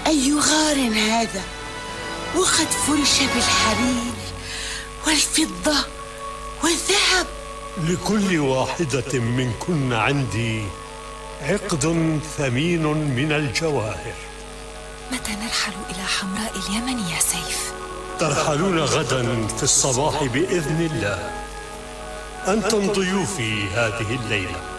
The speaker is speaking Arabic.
أي غار هذا، وقد فرش بالحرير والفضة والذهب. لكل واحدة منكن عندي عقد ثمين من الجواهر. متى نرحل إلى حمراء اليمن يا سيف؟ ترحلون غدا في الصباح بإذن الله. أنتم ضيوفي هذه الليلة.